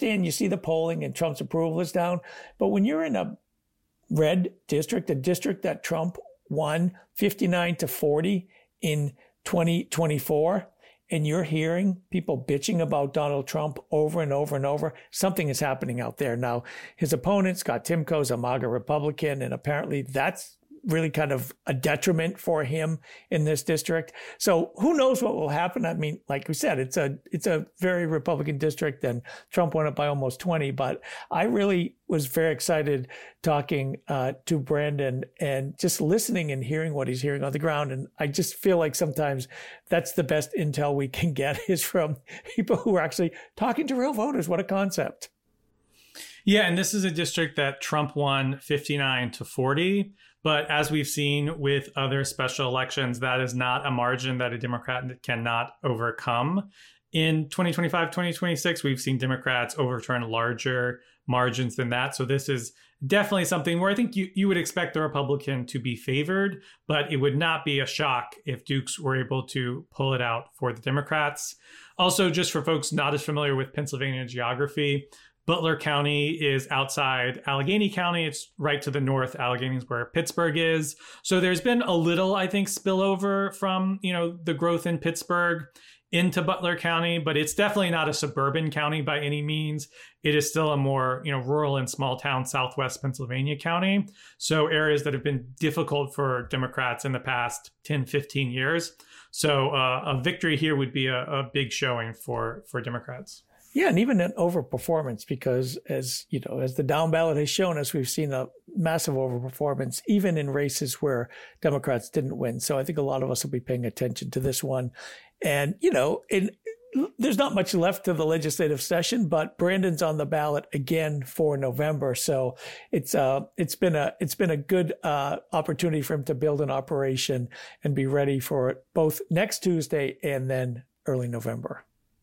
understand, you see the polling and Trump's approval is down. But when you're in a red district, a district that Trump won 59-40 in 2024, and you're hearing people bitching about Donald Trump over and over and over, something is happening out there. Now, his opponent, Scott Timko, is a MAGA Republican, and apparently that's really kind of a detriment for him in this district. So who knows what will happen? I mean, like we said, it's a very Republican district, and Trump won it by almost 20. But I really was very excited talking to Brandon and just listening and hearing what he's hearing on the ground. And I just feel like sometimes that's the best intel we can get is from people who are actually talking to real voters. What a concept. Yeah, and this is a district that Trump won 59-40. But as we've seen with other special elections, that is not a margin that a Democrat cannot overcome. In 2025, 2026, we've seen Democrats overturn larger margins than that. So this is definitely something where I think you would expect the Republican to be favored, but it would not be a shock if Dukes were able to pull it out for the Democrats. Also, just for folks not as familiar with Pennsylvania geography, Butler County is outside Allegheny County. It's right to the north. Allegheny is where Pittsburgh is. So there's been a little, I think, spillover from, the growth in Pittsburgh into Butler County, but it's definitely not a suburban county by any means. It is still a more, rural and small town Southwest Pennsylvania county. So areas that have been difficult for Democrats in the past 10, 15 years. So a victory here would be a big showing for Democrats. Yeah, and even an overperformance, because as the down ballot has shown us, we've seen a massive overperformance, even in races where Democrats didn't win. So I think a lot of us will be paying attention to this one. And, there's not much left to the legislative session, but Brandon's on the ballot again for November. So it's been a good opportunity for him to build an operation and be ready for it both next Tuesday and then early November.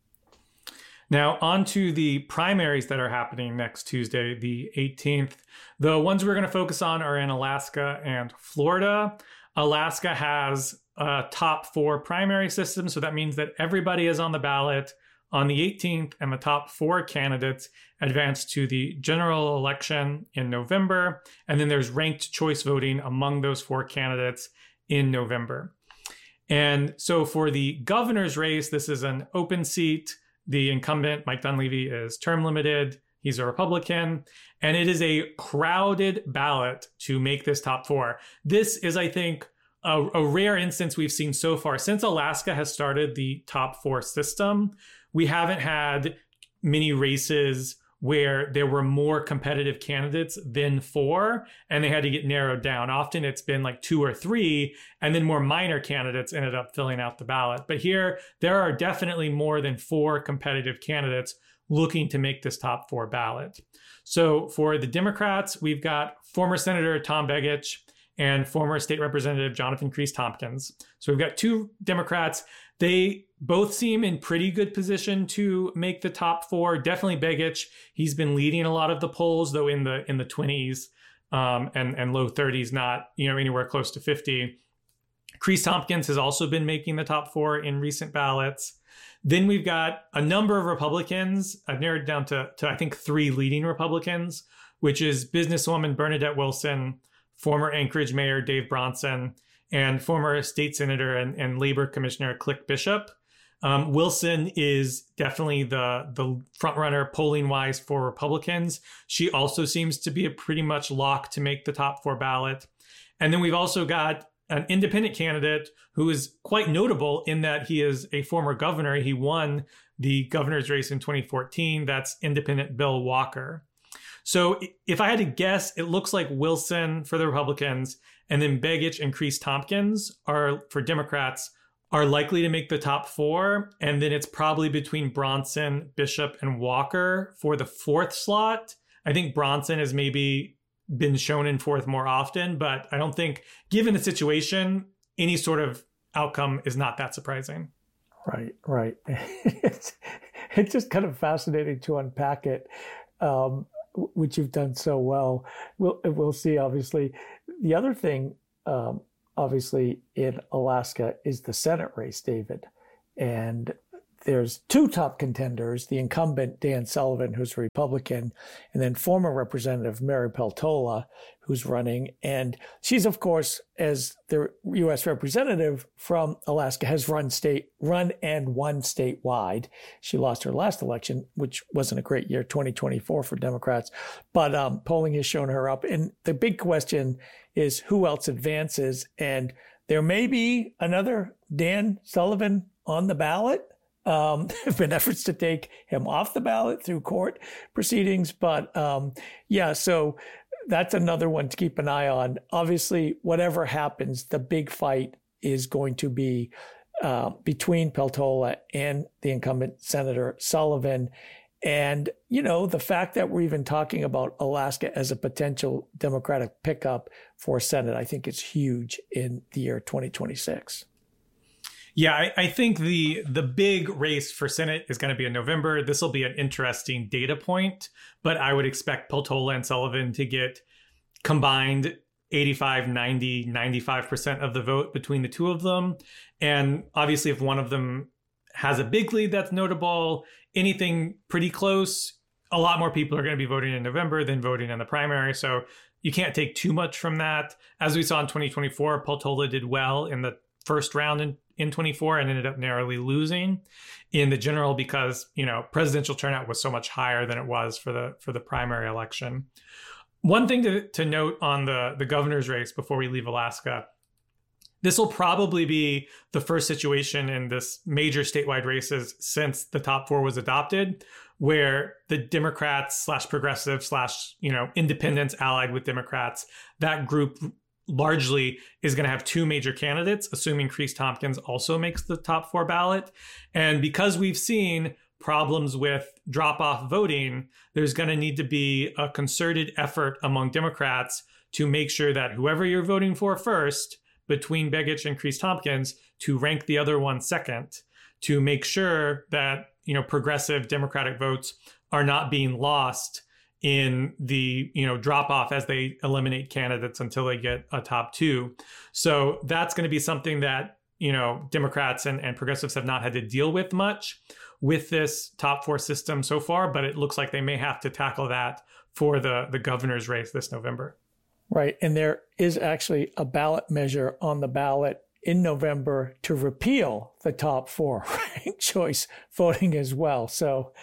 Now, on to the primaries that are happening next Tuesday, the 18th. The ones we're going to focus on are in Alaska and Florida. Alaska has a top 4 primary system, so that means that everybody is on the ballot on the 18th, and the top 4 candidates advance to the general election in November. And then there's ranked choice voting among those 4 candidates in November. And so for the governor's race, this is an open seat. The incumbent, Mike Dunleavy, is term limited. He's a Republican. And it is a crowded ballot to make this top 4. This is, I think, a rare instance we've seen so far. Since Alaska has started the top 4 system, we haven't had many races where there were more competitive candidates than 4, and they had to get narrowed down. Often it's been like 2 or 3, and then more minor candidates ended up filling out the ballot. But here, there are definitely more than 4 competitive candidates looking to make this top 4 ballot. So for the Democrats, we've got former Senator Tom Begich and former State Representative Jonathan Kreis-Tompkins. So we've got 2 Democrats. They both seem in pretty good position to make the top 4. Definitely Begich. He's been leading a lot of the polls, though in the 20s and low 30s, not anywhere close to 50. Kreis-Tompkins has also been making the top 4 in recent ballots. Then we've got a number of Republicans. I've narrowed down to I think 3 leading Republicans, which is businesswoman Bernadette Wilson, former Anchorage Mayor Dave Bronson, and former state senator and labor commissioner Click Bishop. Wilson is definitely the front runner polling wise for Republicans. She also seems to be a pretty much lock to make the top 4 ballot. And then we've also got an independent candidate who is quite notable in that he is a former governor. He won the governor's race in 2014. That's independent Bill Walker. So if I had to guess, it looks like Wilson for the Republicans and then Begich and Kreis-Tompkins are for Democrats are likely to make the top 4. And then it's probably between Bronson, Bishop, and Walker for the 4th slot. I think Bronson has maybe been shown in 4th more often, but I don't think, given the situation, any sort of outcome is not that surprising. Right. It's just kind of fascinating to unpack it, which you've done so well. We'll see, obviously. The other thing, obviously, in Alaska is the Senate race, David. And there's two top contenders, the incumbent Dan Sullivan, who's a Republican, and then former Representative Mary Peltola, who's running. And she's, of course, as the U.S. representative from Alaska, has run and won statewide. She lost her last election, which wasn't a great year, 2024 for Democrats. But polling has shown her up. And the big question is who else advances? And there may be another Dan Sullivan on the ballot. There have been efforts to take him off the ballot through court proceedings. But so that's another one to keep an eye on. Obviously, whatever happens, the big fight is going to be between Peltola and the incumbent Senator Sullivan. And, the fact that we're even talking about Alaska as a potential Democratic pickup for Senate, I think is huge in the year 2026. Yeah, I think the big race for Senate is going to be in November. This will be an interesting data point, but I would expect Peltola and Sullivan to get combined 85, 90, 95% of the vote between the two of them. And obviously, if one of them has a big lead that's notable, anything pretty close, a lot more people are going to be voting in November than voting in the primary. So you can't take too much from that. As we saw in 2024, Peltola did well in the first round in 24 and ended up narrowly losing in the general because, presidential turnout was so much higher than it was for the primary election. One thing to note on the governor's race before we leave Alaska, this will probably be the first situation in this major statewide races since the top four was adopted, where the Democrats / progressive / independents allied with Democrats, that group largely is going to have two major candidates, assuming Crease Tompkins also makes the top four ballot. And because we've seen problems with drop-off voting, there's going to need to be a concerted effort among Democrats to make sure that whoever you're voting for first, between Begich and Crease Tompkins, to rank the other one second, to make sure that, progressive Democratic votes are not being lost in the, drop off as they eliminate candidates until they get a top two. So that's going to be something that, Democrats and progressives have not had to deal with much with this top four system so far, but it looks like they may have to tackle that for the governor's race this November. Right. And there is actually a ballot measure on the ballot in November to repeal the top four ranked choice voting as well. So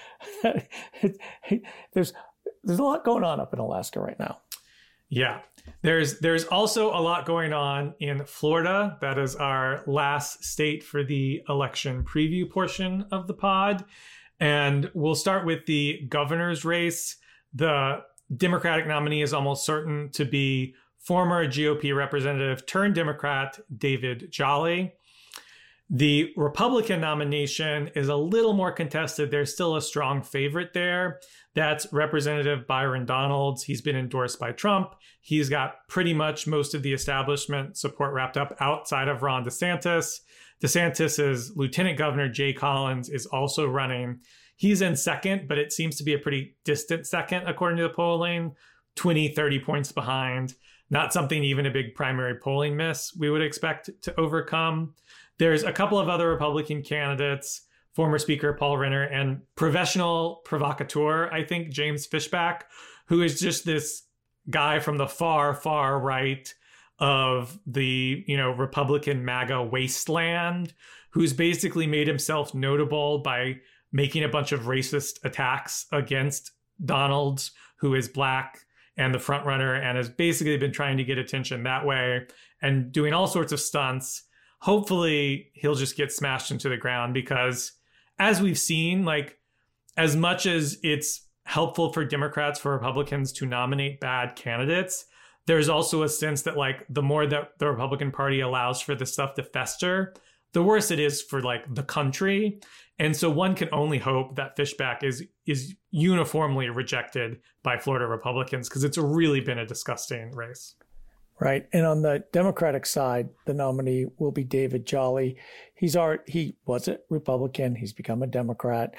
there's a lot going on up in Alaska right now. Yeah. There's also a lot going on in Florida. That is our last state for the election preview portion of the pod. And we'll start with the governor's race. The Democratic nominee is almost certain to be former GOP representative turned Democrat David Jolly. The Republican nomination is a little more contested. There's still a strong favorite there. That's Representative Byron Donalds. He's been endorsed by Trump. He's got pretty much most of the establishment support wrapped up outside of Ron DeSantis. DeSantis's Lieutenant Governor Jay Collins is also running. He's in second, but it seems to be a pretty distant second, according to the polling, 20, 30 points behind. Not something even a big primary polling miss we would expect to overcome. There's a couple of other Republican candidates, former Speaker Paul Renner and professional provocateur, I think, James Fishback, who is just this guy from the far, far right of the, Republican MAGA wasteland, who's basically made himself notable by making a bunch of racist attacks against Donalds, who is Black and the front runner, and has basically been trying to get attention that way and doing all sorts of stunts. Hopefully he'll just get smashed into the ground because, as we've seen, as much as it's helpful for Democrats, for Republicans to nominate bad candidates, there's also a sense that the more that the Republican Party allows for this stuff to fester, the worse it is for the country. And so one can only hope that Fishback is uniformly rejected by Florida Republicans, because it's really been a disgusting race. Right. And on the Democratic side, the nominee will be David Jolly. He was a Republican. He's become a Democrat.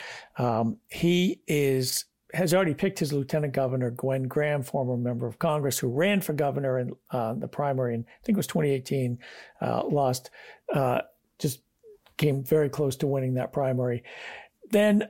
He has already picked his lieutenant governor, Gwen Graham, former member of Congress, who ran for governor in the primary in, I think it was 2018, lost, just came very close to winning that primary. Then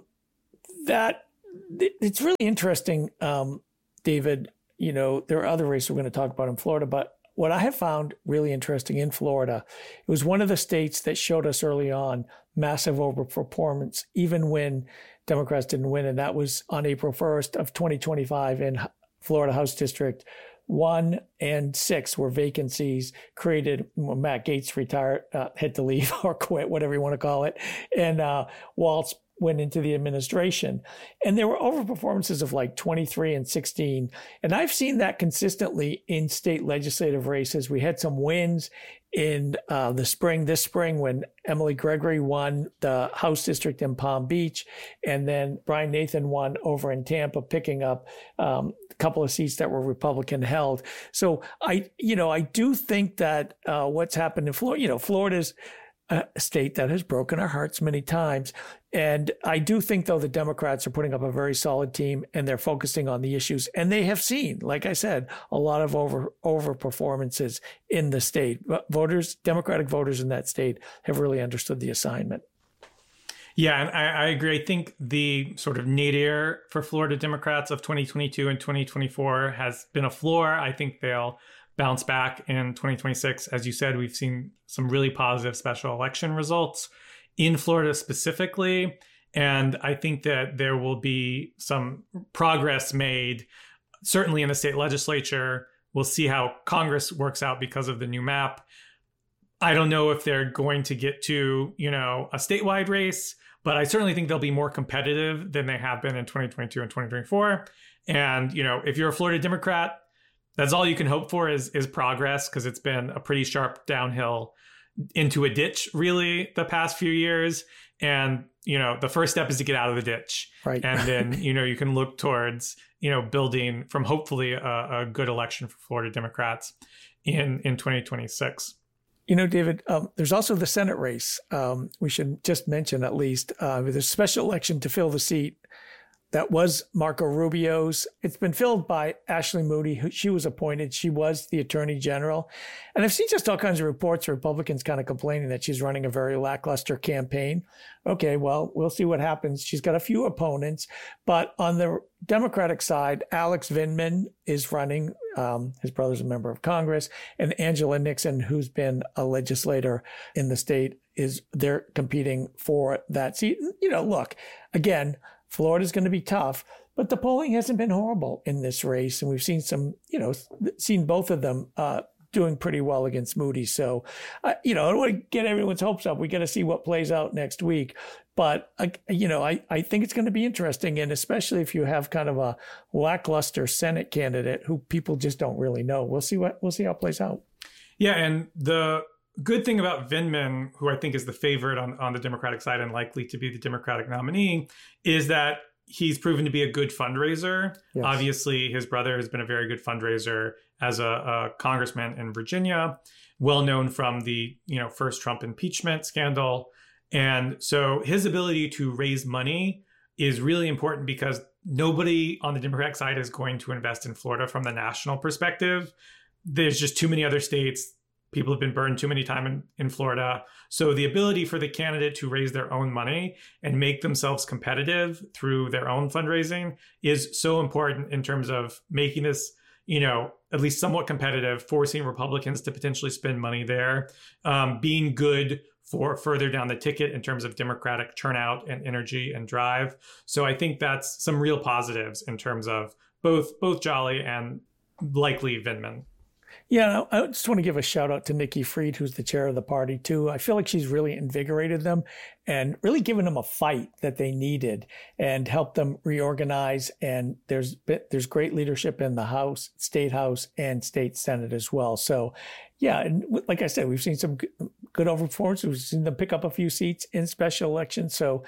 it's really interesting, David. There are other races we're going to talk about in Florida, but what I have found really interesting in Florida, it was one of the states that showed us early on massive overperformance, even when Democrats didn't win. And that was on April 1st of 2025 in Florida House District 1 and 6 were vacancies created when Matt Gaetz retired, had to leave or quit, whatever you want to call it. And Walz went into the administration. And there were overperformances of like 23 and 16. And I've seen that consistently in state legislative races. We had some wins in this spring when Emily Gregory won the House District in Palm Beach. And then Brian Nathan won over in Tampa, picking up a couple of seats that were Republican held. So I do think that what's happened in Florida, Florida's a state that has broken our hearts many times. And I do think, though, the Democrats are putting up a very solid team and they're focusing on the issues. And they have seen, like I said, a lot of over performances in the state. But Democratic voters in that state have really understood the assignment. Yeah, and I agree. I think the sort of nadir for Florida Democrats of 2022 and 2024 has been a floor. I think they'll bounce back in 2026. As you said, we've seen some really positive special election results in Florida specifically. And I think that there will be some progress made, certainly in the state legislature. We'll see how Congress works out because of the new map. I don't know if they're going to get to, a statewide race, but I certainly think they'll be more competitive than they have been in 2022 and 2024. And, if you're a Florida Democrat, that's all you can hope for is progress, because it's been a pretty sharp downhill into a ditch, really, the past few years. And, the first step is to get out of the ditch. Right. And then, you can look towards, building from hopefully a good election for Florida Democrats in 2026. David, there's also the Senate race. We should just mention at least there's a special election to fill the seat that was Marco Rubio's. It's been filled by Ashley Moody. She was appointed. She was the Attorney General. And I've seen just all kinds of reports of Republicans kind of complaining that she's running a very lackluster campaign. Okay, well, we'll see what happens. She's got a few opponents. But on the Democratic side, Alex Vindman is running. His brother's a member of Congress. And Angela Nixon, who's been a legislator in the state, they're competing for that seat. Look, again, Florida's going to be tough, but the polling hasn't been horrible in this race. And we've seen seen both of them doing pretty well against Moody. So, I don't want to get everyone's hopes up. We got to see what plays out next week. But, I think it's going to be interesting. And especially if you have kind of a lackluster Senate candidate who people just don't really know. We'll see how it plays out. Yeah. And the good thing about Vindman, who I think is the favorite on the Democratic side and likely to be the Democratic nominee, is that he's proven to be a good fundraiser. Yes. Obviously, his brother has been a very good fundraiser as a congressman in Virginia, well known from the first Trump impeachment scandal. And so his ability to raise money is really important, because nobody on the Democratic side is going to invest in Florida from the national perspective. There's just too many other states. People have been burned too many times in Florida. So the ability for the candidate to raise their own money and make themselves competitive through their own fundraising is so important in terms of making this, at least somewhat competitive, forcing Republicans to potentially spend money there, being good for further down the ticket in terms of Democratic turnout and energy and drive. So I think that's some real positives in terms of both Jolly and likely Vindman. Yeah, I just want to give a shout out to Nikki Fried, who's the chair of the party, too. I feel like she's really invigorated them and really given them a fight that they needed and helped them reorganize. And there's great leadership in the House, State House, and State Senate as well. So, yeah, and like I said, we've seen some good overperformance. We've seen them pick up a few seats in special elections. So,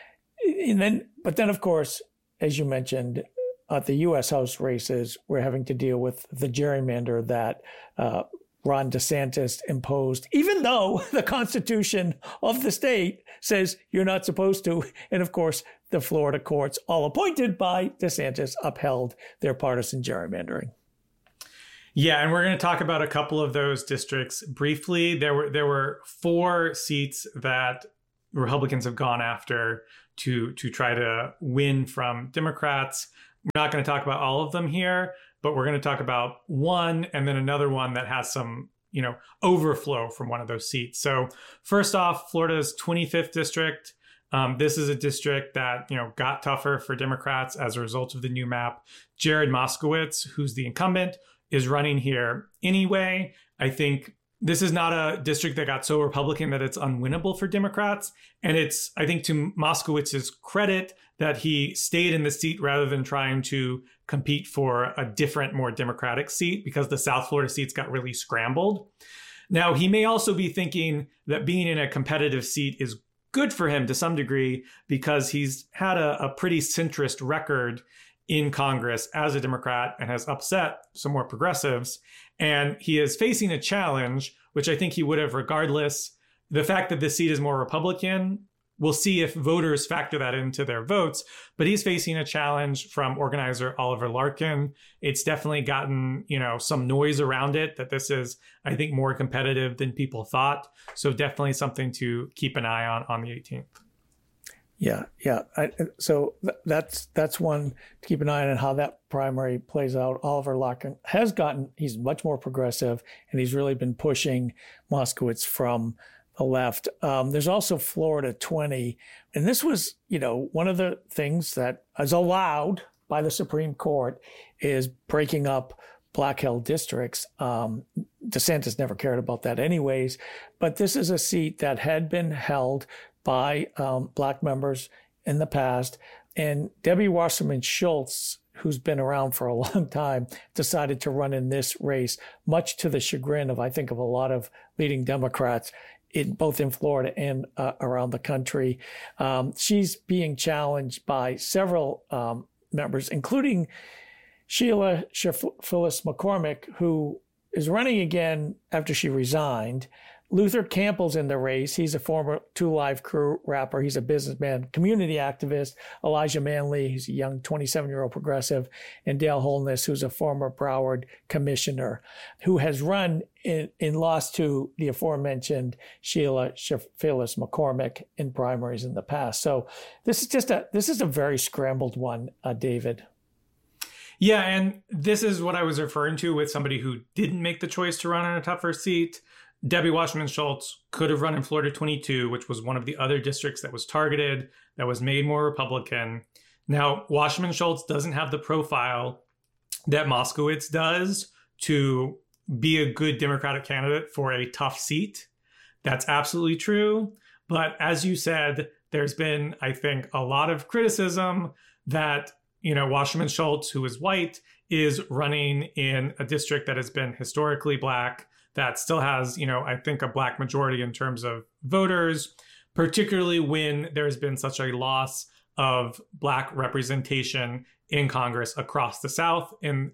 but then, of course, as you mentioned, at the U.S. House races, we're having to deal with the gerrymander that Ron DeSantis imposed, even though the Constitution of the state says you're not supposed to. And of course, the Florida courts, all appointed by DeSantis, upheld their partisan gerrymandering. Yeah, and we're going to talk about a couple of those districts briefly. There were 4 seats that Republicans have gone after to try to win from Democrats. We're not going to talk about all of them here, but we're going to talk about one and then another one that has some, overflow from one of those seats. So first off, Florida's 25th district. This is a district that, got tougher for Democrats as a result of the new map. Jared Moskowitz, who's the incumbent, is running here anyway. I think this is not a district that got so Republican that it's unwinnable for Democrats. And it's, I think, to Moskowitz's credit that he stayed in the seat rather than trying to compete for a different, more Democratic seat, because the South Florida seats got really scrambled. Now, he may also be thinking that being in a competitive seat is good for him to some degree, because he's had a pretty centrist record in Congress as a Democrat and has upset some more progressives. And he is facing a challenge, which I think he would have regardless. The fact that this seat is more Republican, we'll see if voters factor that into their votes. But he's facing a challenge from organizer Oliver Larkin. It's definitely gotten, some noise around it that this is, I think, more competitive than people thought. So definitely something to keep an eye on the 18th. Yeah. So that's one to keep an eye on how that primary plays out. Oliver Larkin he's much more progressive, and he's really been pushing Moskowitz from the left. There's also Florida 20. And this was, one of the things that is allowed by the Supreme Court is breaking up black-held districts. DeSantis never cared about that anyways, but this is a seat that had been held by black members in the past. And Debbie Wasserman Schultz, who's been around for a long time, decided to run in this race, much to the chagrin of, I think, of a lot of leading Democrats, both in Florida and around the country. She's being challenged by several members, including Sheila Phyllis McCormick, who is running again after she resigned. Luther Campbell's in the race. He's a former 2 Live Crew rapper. He's a businessman, community activist. Elijah Manley, he's a young 27-year-old progressive. And Dale Holness, who's a former Broward commissioner, who has run in lost to the aforementioned Sheila Phyllis McCormick in primaries in the past. So this is a very scrambled one, David. Yeah, and this is what I was referring to with somebody who didn't make the choice to run in a tougher seat. Debbie Wasserman Schultz could have run in Florida 22, which was one of the other districts that was targeted, that was made more Republican. Now, Wasserman Schultz doesn't have the profile that Moskowitz does to be a good Democratic candidate for a tough seat. That's absolutely true. But as you said, there's been, I think, a lot of criticism that, Wasserman Schultz, who is white, is running in a district that has been historically black, that still has, I think, a black majority in terms of voters, particularly when there's been such a loss of black representation in Congress across the South in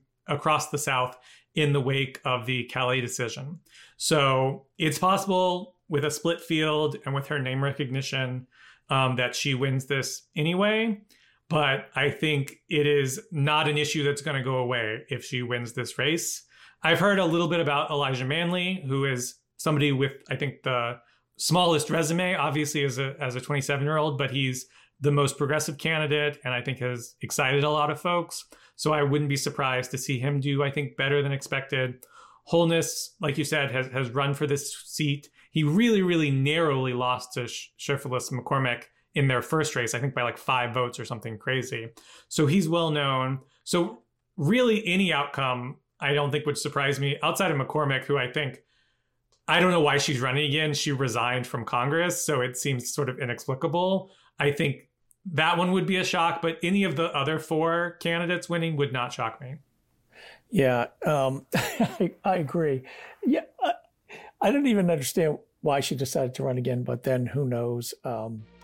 the wake of the Calais decision. So it's possible with a split field and with her name recognition that she wins this anyway. But I think it is not an issue that's going to go away if she wins this race. I've heard a little bit about Elijah Manley, who is somebody with, I think, the smallest resume, obviously as a 27-year-old, but he's the most progressive candidate and I think has excited a lot of folks. So I wouldn't be surprised to see him do, I think, better than expected. Holness, like you said, has run for this seat. He really, really narrowly lost to Phyllis McCormick in their first race, I think by like 5 votes or something crazy. So he's well known. So really any outcome I don't think would surprise me outside of McCormick, who I don't know why she's running again. She resigned from Congress, so it seems sort of inexplicable. I think that one would be a shock, but any of the other 4 candidates winning would not shock me. Yeah, I agree. Yeah, I don't even understand why she decided to run again, but then who knows?